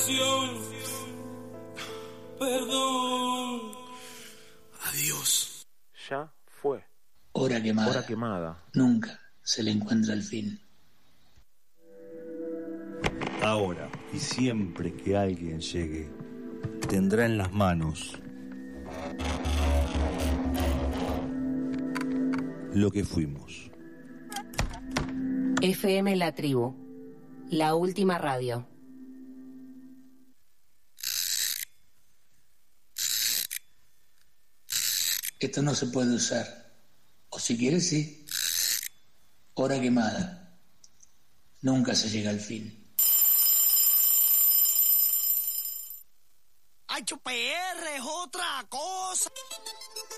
canción. Perdón. Adiós. Ya fue. Hora quemada. Hora quemada. Nunca se le encuentra el fin. Ahora y siempre que alguien llegue, tendrá en las manos lo que fuimos. FM La Tribu, la última radio. Esto no se puede usar. O si quieres, sí. Hora quemada. Nunca se llega al fin. HPR es otra cosa.